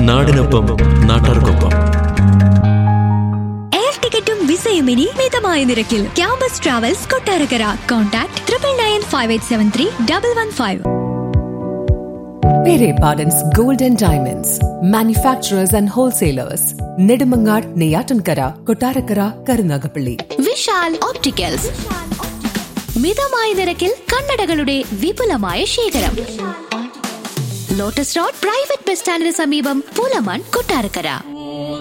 നാടിനൊപ്പം നാട്ടാർക്കൊപ്പം. എയർ ടിക്കറ്റും വിസയും ഇനി മിതമായ നിരക്കിൽ. Campus travels Kottarakkara. Contact 9995831115. Pere Pardon's Gold and Diamonds, manufacturers and wholesalers. Nedumangad, Neyatankara, Kottarakara, Karunagapalli. Vishal opticals. മിതമായ നിരക്കിൽ കണ്ണടകളുടെ വിപുലമായ ശേഖരം. ലോട്ടസ് റോഡ് പ്രൈവറ്റ് ബസ് സ്റ്റാൻഡിന് സമീപം, പുലമൺ, കൊട്ടാരക്കര.